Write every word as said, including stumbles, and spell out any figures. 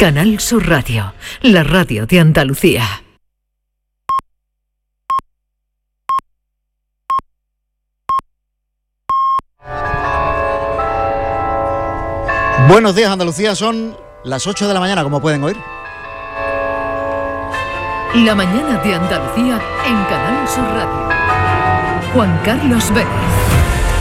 Canal Sur Radio, la radio de Andalucía. Buenos días, Andalucía, son las ocho de la mañana, como pueden oír. La mañana de Andalucía en Canal Sur Radio. Juan Carlos Vélez.